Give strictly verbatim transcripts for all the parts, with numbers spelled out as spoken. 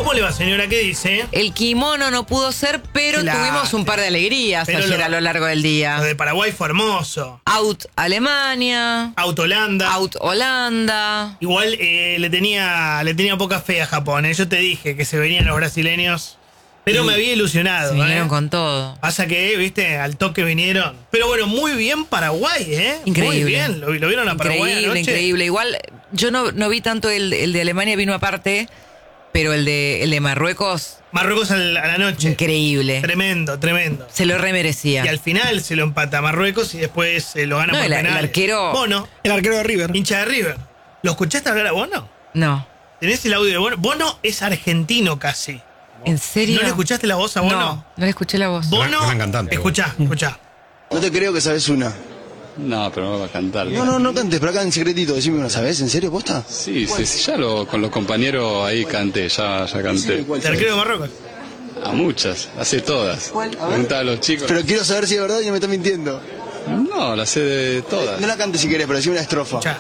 ¿Cómo le va, señora? ¿Qué dice? El kimono no pudo ser, pero Claro. tuvimos un par de alegrías Pero ayer lo- a lo largo del día. Lo de Paraguay fue hermoso. Out Alemania, Out Holanda. out Holanda. Igual eh, le tenía le tenía poca fe a Japón. ¿eh? Yo te dije que se venían los brasileños. Pero Sí. me había ilusionado. Se vinieron ¿eh? con todo. Pasa que, viste, al toque vinieron. Pero bueno, muy bien Paraguay, ¿eh? Increíble. Muy bien. ¿Lo, lo vieron a Paraguay Increíble, anoche? increíble. Igual yo no, no vi tanto el, el de Alemania, vino aparte, pero el de, el de Marruecos, Marruecos al- a la noche. increíble. Tremendo, tremendo. Se lo remerecía. Y al final se lo empata Marruecos y después se lo gana No, por el- el penales. arquero- Bono, El arquero de River. hincha de River. ¿Lo escuchaste hablar a Bono? No. ¿Tenés el audio de Bono? Bono es argentino casi. ¿En serio? ¿No le escuchaste la voz a Bono? No, no le escuché la voz. Bono, Gran cantante. escuchá, escuchá. No te creo que sabes una. No, pero no va a cantar. No, no, no cantes, pero acá en secretito, decime una, ¿sabes? ¿En serio, posta? Sí, sí, sí, ya lo, con los compañeros ahí canté, ya, ya canté. ¿Cuál ¿El sabés? arquero de Marruecos? A muchas, hace todas. Preguntá a los chicos. Pero quiero saber si es verdad y no me estás mintiendo. No, la sé de todas. No la cantes si querés, pero decime una estrofa. Escuchá.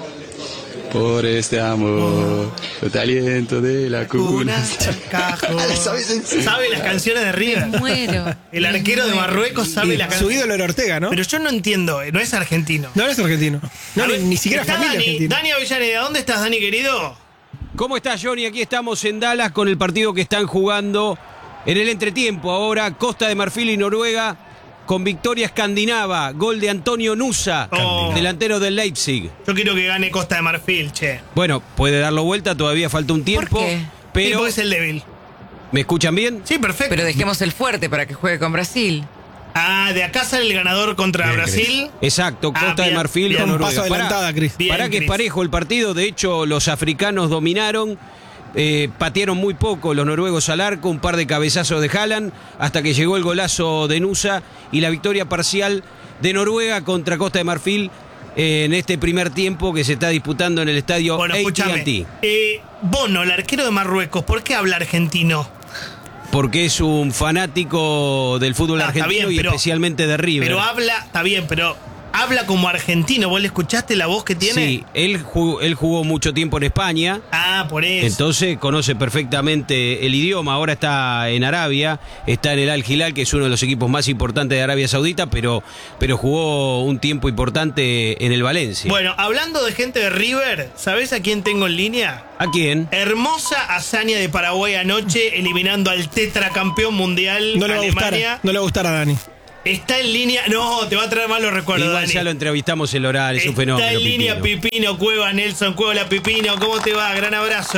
Por este amor, yo te aliento de la cuna. Cajón. Ah, ¿la sabés en serio? Sabe las canciones de River. Muero. El arquero de Marruecos sabe Y las su canciones. ídolo era Ortega, ¿no? Pero yo no entiendo, eh, no es argentino. No, no es argentino. No, A ni, ver, ni siquiera está familia Dani, argentina. Dani Avellaneda, ¿dónde estás, Dani, querido? ¿Cómo estás, Johnny? Aquí estamos en Dallas con el partido que están jugando en el entretiempo. Ahora Costa de Marfil y Noruega con victoria escandinava. Gol de Antonio Nusa, Oh. delantero del Leipzig. Yo quiero que gane Costa de Marfil, che. Bueno, puede darlo vuelta, todavía falta un tiempo. qué? Pero, Tipo es el débil. ¿me escuchan bien? Sí, perfecto. Pero dejemos el fuerte para que juegue con Brasil. Ah, de acá sale el ganador contra Bien, Brasil. Exacto, Ah, Costa bien, de Marfil bien. con Un Noruega. paso Pará, adelantada, Cris. Bien, pará que es Cris. parejo el partido. De hecho, los africanos dominaron. Eh, patearon muy poco los noruegos al arco, un par de cabezazos de Haaland, hasta que llegó el golazo de Nusa y la victoria parcial de Noruega contra Costa de Marfil eh, en este primer tiempo que se está disputando en el estadio Bueno, A T escúchame. and T. Eh, Bono, el arquero de Marruecos, ¿por qué habla argentino? Porque es un fanático del fútbol Ah, está argentino bien, y pero- especialmente de River. Pero habla, está bien, pero habla como argentino. ¿Vos le escuchaste la voz que tiene? Sí, él jugó, él jugó mucho tiempo en España. Ah, por eso. Entonces conoce perfectamente el idioma. Ahora está en Arabia, está en el Al Hilal, que es uno de los equipos más importantes de Arabia Saudita, pero, pero jugó un tiempo importante en el Valencia. Bueno, hablando de gente de River, ¿sabés a quién tengo en línea? ¿A quién? Hermosa hazaña de Paraguay anoche, eliminando al tetracampeón mundial No le va a gustar. Alemania. No le va a gustar a Dani. Está en línea. No, te va a traer malos recuerdos, Igual Dani. ya lo entrevistamos en el oral, es un Está fenómeno. en línea Pipino. Pipino Cueva, Nelson Cueva, Pipino. ¿Cómo te va? Gran abrazo.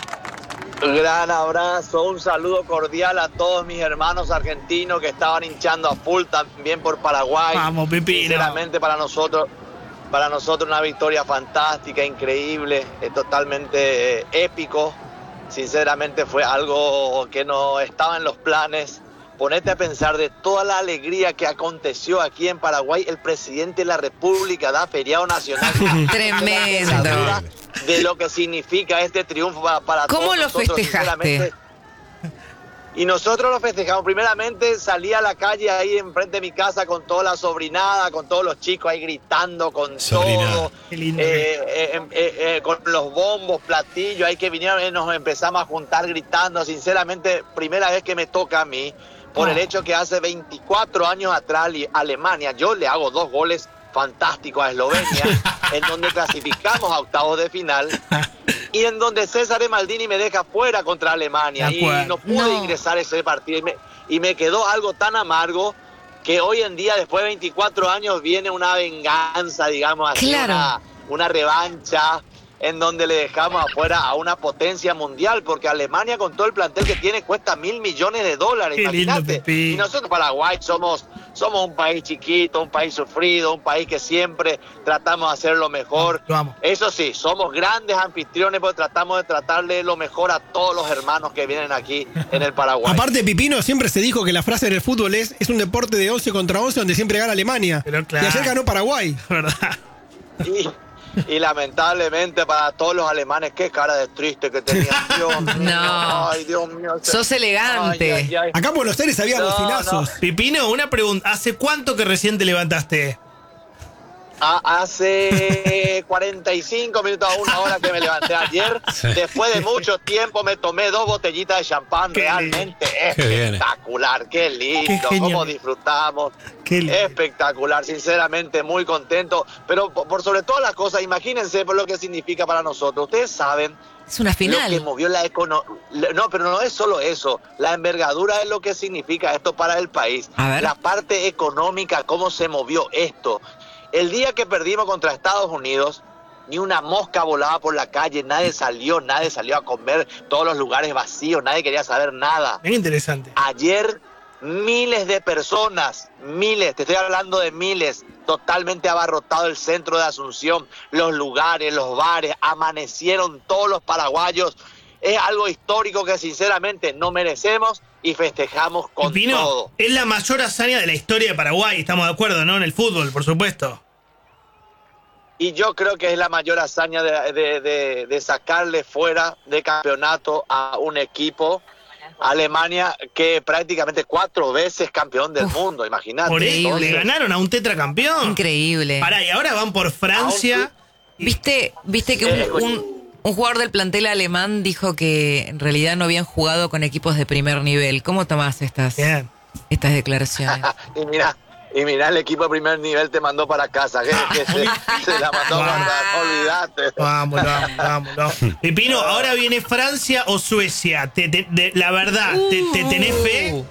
Gran abrazo, un saludo cordial a todos mis hermanos argentinos que estaban hinchando a full también por Paraguay. Vamos, Pipino. Sinceramente para nosotros, para nosotros una victoria fantástica, increíble, eh, totalmente eh, épico. Sinceramente fue algo que no estaba en los planes. Ponete a pensar de toda la alegría que aconteció aquí en Paraguay, el presidente de la República da feriado nacional. Tremendo. De lo que significa este triunfo para, para ¿Cómo todos lo nosotros, festejaste? sinceramente. Y nosotros lo festejamos. Primeramente salí a la calle ahí enfrente de mi casa con toda la sobrinada, con todos los chicos ahí gritando, con Sobrinada. todo. Qué lindo. Eh, eh, eh, eh, con los bombos, platillos, ahí que vinieron y nos empezamos a juntar gritando. Sinceramente, primera vez que me toca a mí, por el hecho que hace veinticuatro años atrás Alemania, yo le hago dos goles fantásticos a Eslovenia, en donde clasificamos a octavos de final. Y en donde César Maldini me deja fuera contra Alemania De y acuerdo. no pude No. ingresar a ese partido y me, y me quedó algo tan amargo que hoy en día, después de veinticuatro años, viene una venganza, digamos así, Claro. una, una revancha en donde le dejamos afuera a una potencia mundial, porque Alemania con todo el plantel que tiene cuesta mil millones de dólares, Qué lindo, imagínate. Pepín. Y nosotros Paraguay somos, somos un país chiquito, un país sufrido, un país que siempre tratamos de hacer lo mejor. Lo amo. Eso sí, somos grandes anfitriones porque tratamos de tratarle lo mejor a todos los hermanos que vienen aquí en el Paraguay. Aparte, Pipino, siempre se dijo que la frase en el fútbol es es un deporte de once contra once donde siempre gana Alemania. Pero claro. Y ayer ganó Paraguay. ¿Verdad? Y, y lamentablemente para todos los alemanes, qué cara de triste que tenían. Dios mío, No. ay, Dios mío. Sos elegante. Ay, ay, ay. Acá en Buenos Aires había No, bocinazos. no. Pipino, una pregunta. ¿Hace cuánto que recién te levantaste? A- hace cuarenta y cinco minutos a una hora que me levanté ayer. Después de mucho tiempo me tomé dos botellitas de champán. Qué Realmente Qué espectacular. Qué lindo. Qué genial. Cómo disfrutamos. Qué lindo. Espectacular. Sinceramente muy contento. Pero por, por sobre todas las cosas, imagínense por lo que significa para nosotros. Ustedes saben Es una lo que final. movió la economía. No, pero no es solo eso. La envergadura es lo que significa esto para el país. A ver. La parte económica, cómo se movió esto. El día que perdimos contra Estados Unidos, ni una mosca volaba por la calle, nadie salió, nadie salió a comer, todos los lugares vacíos, nadie quería saber nada. Es interesante. Ayer, miles de personas, miles, te estoy hablando de miles, totalmente abarrotado el centro de Asunción, los lugares, los bares, amanecieron todos los paraguayos. Es algo histórico que sinceramente no merecemos y festejamos con Pino, todo. es la mayor hazaña de la historia de Paraguay, estamos de acuerdo, ¿no? En el fútbol, por supuesto. Y yo creo que es la mayor hazaña de, de, de, de sacarle fuera de campeonato a un equipo, Alemania, que prácticamente cuatro veces campeón del Uf, mundo, imagínate. Por eso, Increíble. le ganaron a un tetracampeón. Increíble. Pará, y ahora van por Francia. ¿Viste, viste que Eh, un, un, un jugador del plantel alemán dijo que en realidad no habían jugado con equipos de primer nivel? ¿Cómo tomás estas, Bien. estas declaraciones? y mira, y mira, el equipo de primer nivel te mandó para casa, que, que se, se la mandó a guardar, olvídate. Vamos, vamos, vamos, vamos. Pipino, ahora viene Francia o Suecia. Te- te- de- la verdad, te, te tenés fe?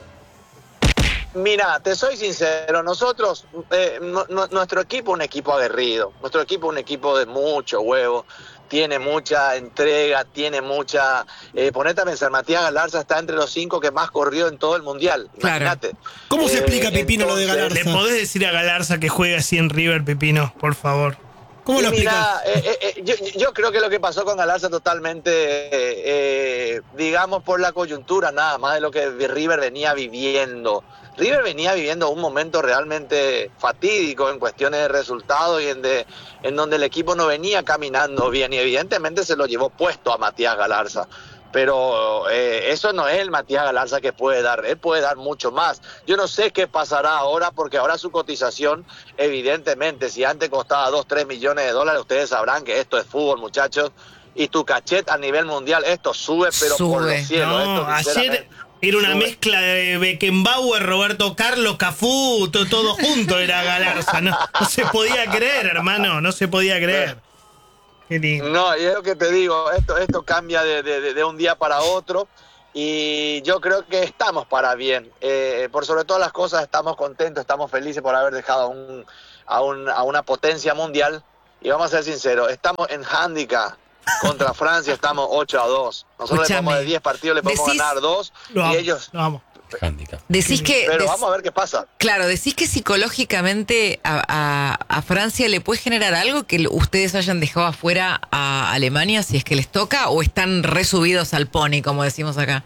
Mira, te soy sincero, nosotros, eh, no- no- nuestro equipo es un equipo aguerrido, nuestro equipo es un equipo de mucho huevo, tiene mucha entrega, tiene mucha... Eh, ponete a pensar, Matías Galarza está entre los cinco que más corrió en todo el Mundial, Claro. imagínate. ¿Cómo se Eh, explica, Pipino, lo de entonces, Galarza? ¿Le podés decir a Galarza que juegue así en River, Pipino? Por favor. ¿Cómo Y lo explicas? mira, eh, eh, eh, yo, yo creo que lo que pasó con Galarza totalmente, eh, eh, digamos, por la coyuntura, nada más de lo que River venía viviendo. River venía viviendo un momento realmente fatídico en cuestiones de resultados y en, de, en donde el equipo no venía caminando bien y evidentemente se lo llevó puesto a Matías Galarza. Pero eh, eso no es el Matías Galarza que puede dar, él puede dar mucho más. Yo no sé qué pasará ahora, porque ahora su cotización, evidentemente, si antes costaba dos, tres millones de dólares, ustedes sabrán que esto es fútbol, muchachos, y tu cachet a nivel mundial, esto sube, pero por Sube. los cielos. No, esto, ayer sinceramente, era una sube. mezcla de Beckenbauer, Roberto Carlos, Cafú, to- todo junto era Galarza. No, no se podía creer, hermano, no se podía creer. Qué lindo. No, y es lo que te digo, esto, esto cambia de, de- de un día para otro y yo creo que estamos para bien. Eh, por sobre todas las cosas estamos contentos, estamos felices por haber dejado a, un, a, un- a una potencia mundial y vamos a ser sinceros, estamos en handicap contra Francia, estamos ocho a dos. Nosotros le Escúchame, podemos de diez partidos, le podemos decís- ganar dos Lo y amo, ellos... lo amo. Handicap. Decís que... Pero dec- vamos a ver qué pasa. Claro, decís que psicológicamente a, a- a Francia le puede generar algo que ustedes hayan dejado afuera a Alemania si es que les toca, o están resubidos al pony, como decimos acá.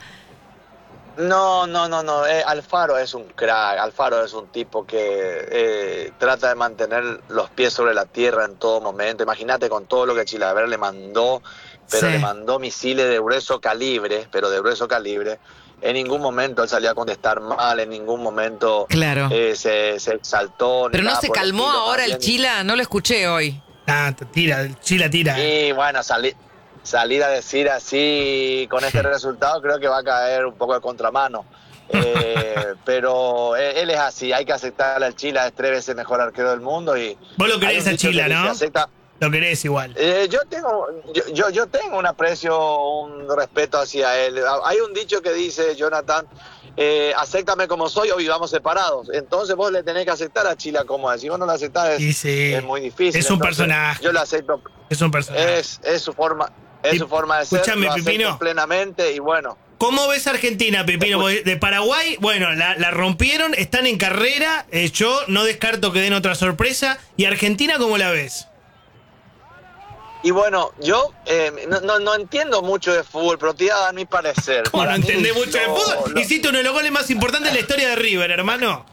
No, no, no, no. Eh, Alfaro es un crack. Alfaro es un tipo que eh, trata de mantener los pies sobre la tierra en todo momento. Imagínate con todo lo que Chilaver le mandó, pero Sí. le mandó misiles de grueso calibre, pero de grueso calibre. En ningún momento él salió a contestar mal, en ningún momento Claro. eh, se, se exaltó. ni Pero no nada se por el calmó estilo, ahora más el bien- Chila, no lo escuché hoy. Ah, te tira, el Chila tira. Y bueno, salir, salir a decir así con este resultado creo que va a caer un poco de contramano. Eh, pero él, él es así, hay que aceptarle al Chila, es tres veces mejor arquero del mundo y... Vos lo hay querés un a dicho que Chila, dice, ¿no? acepta- Lo querés igual. eh, yo tengo yo, yo, yo tengo un aprecio, un respeto hacia él. Hay un dicho que dice, Jonathan, eh, acéptame como soy o vivamos separados. Entonces vos le tenés que aceptar a Chila como es. Si vos no lo aceptás Y es, sí. es muy difícil. Es un Entonces, personaje. Yo lo acepto. Es un personaje. Es, es su forma, es Y- su forma de ser. escuchame, Lo acepto Pipino. plenamente y bueno. ¿Cómo ves a Argentina, Pipino? Porque de Paraguay, bueno, la, la rompieron, están en carrera. eh, yo no descarto que den otra sorpresa. ¿Y Argentina cómo la ves? Y bueno, yo eh, no, no, no entiendo mucho de fútbol, pero te voy a dar mi parecer. ¿Cómo no Para mí, entendés mucho de no, fútbol? no. Hiciste uno de los goles más importantes de la historia de River, hermano.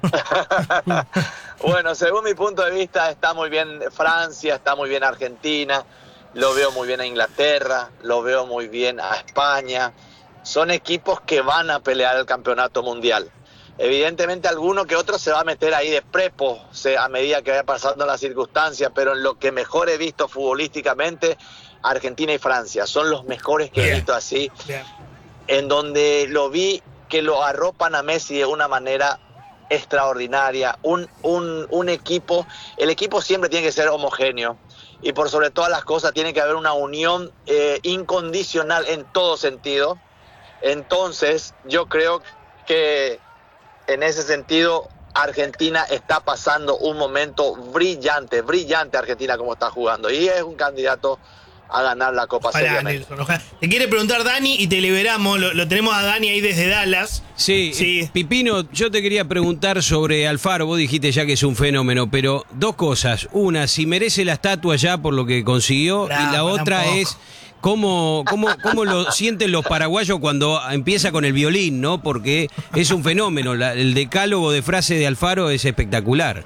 Bueno, según mi punto de vista, está muy bien Francia, está muy bien Argentina, lo veo muy bien a Inglaterra, lo veo muy bien a España. Son equipos que van a pelear el campeonato mundial. Evidentemente alguno que otro se va a meter ahí de prepo se, a medida que vaya pasando las circunstancias, pero en lo que mejor he visto futbolísticamente, Argentina y Francia son los mejores que Bien. he visto así, Bien. en donde lo vi que lo arropan a Messi de una manera extraordinaria, un, un, un equipo, el equipo siempre tiene que ser homogéneo y por sobre todas las cosas tiene que haber una unión eh, incondicional en todo sentido. Entonces yo creo que en ese sentido Argentina está pasando un momento brillante, brillante Argentina como está jugando y es un candidato a ganar la Copa. Ojalá, seriamente. Nelson, ojalá. Te quiere preguntar Dani y te liberamos. Lo, lo tenemos a Dani ahí desde Dallas. Sí, Sí. eh, Pipino, yo te quería preguntar sobre Alfaro. Vos dijiste ya que es un fenómeno, pero dos cosas. Una, si merece la estatua ya por lo que consiguió. Bravo, y la otra tampoco. es cómo, cómo, cómo lo sienten los paraguayos cuando empieza con el violín, ¿no? Porque es un fenómeno. La- el decálogo de frase de Alfaro es espectacular.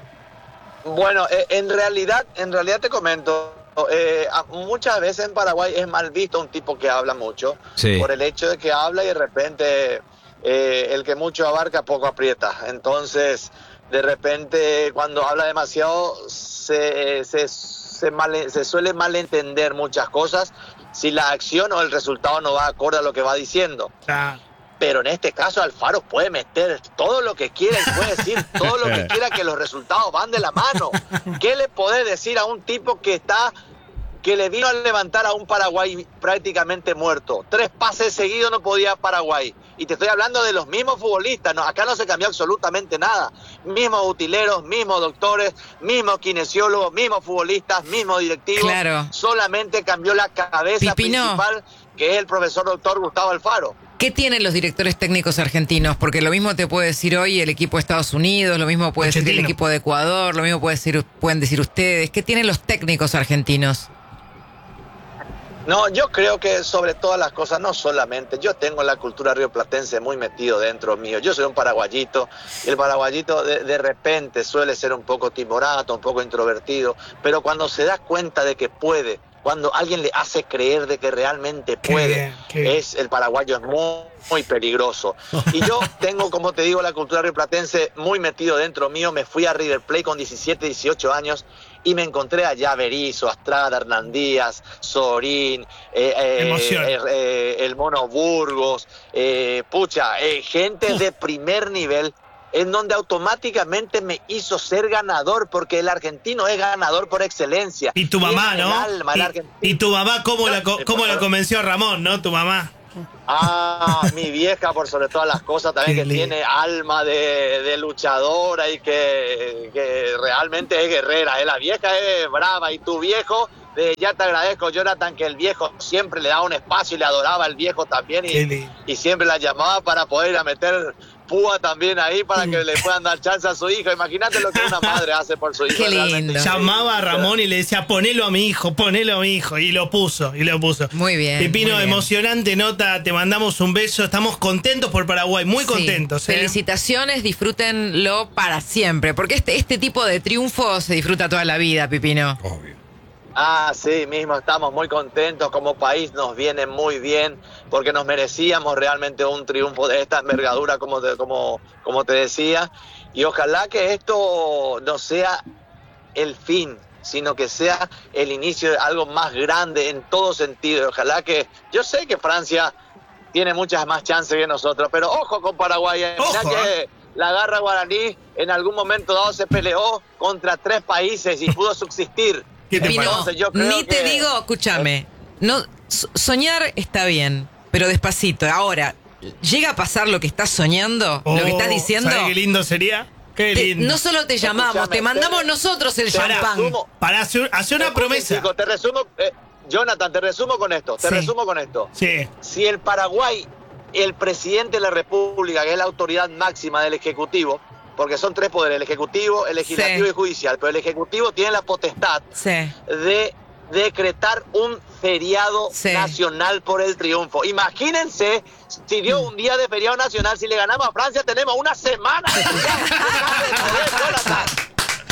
Bueno, eh, en realidad, en realidad te comento, eh, a- muchas veces en Paraguay es mal visto un tipo que habla mucho, Sí. por el hecho de que habla y de repente eh, el que mucho abarca poco aprieta. Entonces, de repente cuando habla demasiado se, se, se, mal- se suele malentender muchas cosas si la acción o el resultado no va acorde a lo que va diciendo. Ah, Pero en este caso Alfaro puede meter todo lo que quiera y puede decir todo lo que quiera, que los resultados van de la mano. ¿Qué le podés decir a un tipo que está, que le vino a levantar a un Paraguay prácticamente muerto? Tres pases seguidos no podía Paraguay. Y te estoy hablando de los mismos futbolistas, no, acá no se cambió absolutamente nada. Mismos utileros, mismos doctores, mismos kinesiólogos, mismos futbolistas, mismos directivos. Claro. Solamente cambió la cabeza Pipino. principal, que es el profesor doctor Gustavo Alfaro. ¿Qué tienen los directores técnicos argentinos? Porque lo mismo te puede decir hoy el equipo de Estados Unidos, lo mismo puede decir el Pochettino. equipo de Ecuador, lo mismo puede decir, pueden decir ustedes. ¿Qué tienen los técnicos argentinos? No, yo creo que sobre todas las cosas, no solamente, yo tengo la cultura rioplatense muy metido dentro mío. Yo soy un paraguayito y el paraguayito de, de repente suele ser un poco timorato, un poco introvertido, pero cuando se da cuenta de que puede, cuando alguien le hace creer de que realmente Qué puede, bien, qué bien. es el paraguayo es muy, muy peligroso. Y yo tengo, como te digo, la cultura rioplatense muy metido dentro mío. Me fui a River Plate con diecisiete, dieciocho años y me encontré allá Berizzo, Astrada, Hernán Díaz, Sorín, eh, eh, Emoción. eh, eh, el Mono Burgos, eh, pucha, eh, gente de primer nivel, en donde automáticamente me hizo ser ganador, porque el argentino es ganador por excelencia. y tu mamá, Tiene el ¿no? alma, el Y- argentino. y, tu mamá, ¿cómo, la, co- Eh, cómo por la favor. convenció a Ramón, no? Tu mamá. Ah, mi vieja, por sobre todas las cosas, también Qué que lindo. tiene alma de, de luchadora y que, que realmente es guerrera. ¿eh? La vieja es brava y tu viejo, eh, ya te agradezco, Jonathan, que el viejo siempre le daba un espacio y le adoraba al viejo también Qué y, lindo. y siempre la llamaba para poder ir a meter púa también ahí para que le puedan dar chance a su hijo. Imagínate lo que una madre hace por su hijo. Qué es realmente lindo. increíble. Llamaba a Ramón y le decía, ponelo a mi hijo, ponelo a mi hijo. Y lo puso, y lo puso. Muy bien, Pipino, muy bien. emocionante nota, te mandamos un beso. Estamos contentos por Paraguay, muy Sí. contentos. ¿eh? Felicitaciones, disfrútenlo para siempre. Porque este, este tipo de triunfo se disfruta toda la vida, Pipino. Ah, sí, mismo, estamos muy contentos, como país nos viene muy bien, porque nos merecíamos realmente un triunfo de esta envergadura, como te, como, como te decía, y ojalá que esto no sea el fin, sino que sea el inicio de algo más grande en todo sentido. Ojalá que, yo sé que Francia tiene muchas más chances que nosotros, pero ojo con Paraguay, eh. Mirá Ojo, que la garra guaraní en algún momento dado se peleó contra tres países y pudo subsistir. ¿Qué te Pipino, Entonces, yo creo ni te que- digo, escúchame, no, so- soñar está bien, pero despacito. Ahora, ¿llega a pasar lo que estás soñando? Oh, ¿Lo que estás diciendo? ¿sabés qué lindo sería? Qué Te- lindo. no solo te llamamos, Escúchame, te mandamos te- nosotros el te champán. resumo. Para hacer, hacer una Escuchen, promesa. chicos, te resumo, eh, Jonathan, te resumo con esto, te Sí. resumo con esto. Sí. Si el Paraguay, el presidente de la República, que es la autoridad máxima del Ejecutivo, porque son tres poderes, el Ejecutivo, el Legislativo Sí. y Judicial, pero el Ejecutivo tiene la potestad Sí. de decretar un feriado Sí. nacional por el triunfo. Imagínense si dio un día de feriado nacional, si le ganamos a Francia tenemos una semana. Jonathan.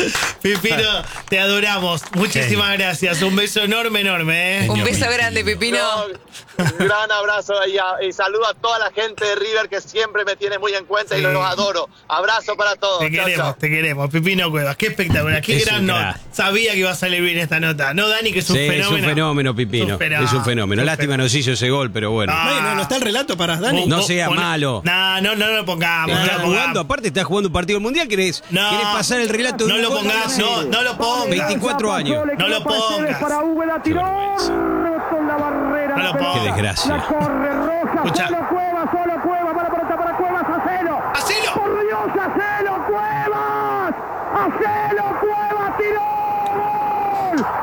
Pipino, te adoramos. Muchísimas gracias. Un beso enorme, enorme. ¿eh? Un beso grande, Pipino. No, un gran abrazo y, a- y saludo a toda la gente de River que siempre me tiene muy en cuenta y Sí. los adoro. Abrazo para todos. Te Chao, queremos, chao. te queremos. Pipino Cuevas, qué espectacular, qué Es gran un nota. crack. Sabía que iba a salir bien esta nota. No, Dani, que es un Sí, fenómeno. es un fenómeno, Pipino. Es un fenómeno. Es un fenómeno. Es un Lástima fenómeno. nos hizo ese gol, pero bueno. Ah. No, no está el relato para Dani. No sea malo. No, no, no lo pongamos. No Está lo jugando, pongamos. aparte está jugando un partido del mundial, ¿querés, No, querés pasar el relato de no un lo gol? pongas, no, no lo pongas. veinticuatro años. No lo pongas. Para Hugo, la tiró con la barrera. No lo la pelota. pongas. Qué desgracia. La corre Roja, Escucha. solo Cuevas, solo Cuevas, para pelota para Cuevas, hacelo. ¡Hacelo! Por Dios, hacelo, Cuevas. Hacelo, Cuevas, tiró. ¡Gol!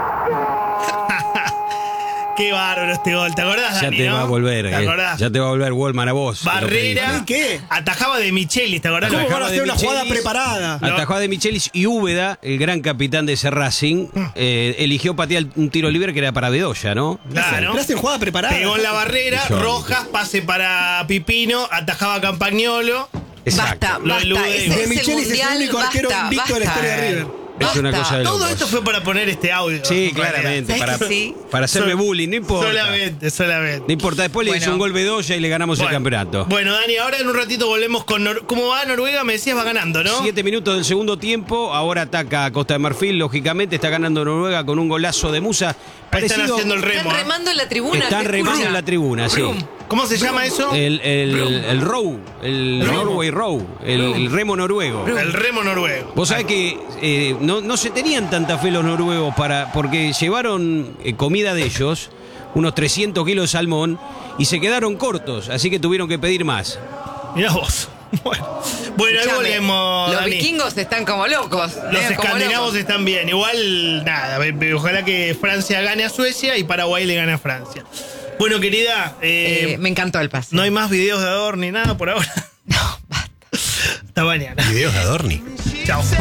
Qué bárbaro este gol. ¿Te acordás, Ya Dani, te no? va a volver, ¿Te eh. acordás? Ya te va a volver Wolman a vos. Barrera. ¿Qué? Atajaba de Michelis, ¿te acordás? ¿Cómo Atajaba van a de hacer una jugada Michelis. preparada? Atajada de Michelis y Úbeda, el gran capitán de ese Racing, eh, eligió patear un tiro libre que era para Bedoya, ¿no? Claro. Pero hacen jugada preparada. Pegó en la barrera, Yo- Rojas, pase para Pipino, atajaba a Campagnolo. Basta, Lo basta. elude. Ese De es Michelis el es el mundial. único arquero Basta, invicto de la basta. historia de River. Es una Basta. cosa de Todo locos. esto fue para poner este audio. Sí, en realidad. claramente. ¿Sabes Para, que sí? para hacerme Sol- bullying, no importa. Solamente, solamente. No importa, después le hizo Bueno. un gol Bedoya y le ganamos el Bueno, campeonato. Bueno, Dani, ahora en un ratito volvemos con Nor- ¿cómo va Noruega? Me decías va ganando, ¿no? Siete minutos del segundo tiempo, ahora ataca a Costa de Marfil, lógicamente está ganando Noruega con un golazo de Musa. Ahí están Parecido- haciendo el remo. Están ¿eh? remando en la tribuna. Están ¿se remando escucha? en la tribuna, sí. Brum. ¿Cómo se llama eso? El, el, el row, el Remo. Norway Row, el, el remo noruego. El remo noruego. Vos sabés que eh, no, no se tenían tanta fe los noruegos para, porque llevaron eh, comida de ellos, unos trescientos kilos de salmón, y se quedaron cortos, así que tuvieron que pedir más. Mirá vos. Bueno, bueno ahí Escuchame, volvemos. Los Dani. vikingos están como locos. Los eh, como escandinavos locos. están bien. Igual, nada. ve- ve- Ojalá que Francia gane a Suecia y Paraguay le gane a Francia. Bueno, querida, eh, Eh, me encantó el pase. no hay más videos de Ador ni nada por ahora. No, basta. Hasta mañana. Videos de Adorni. Chao.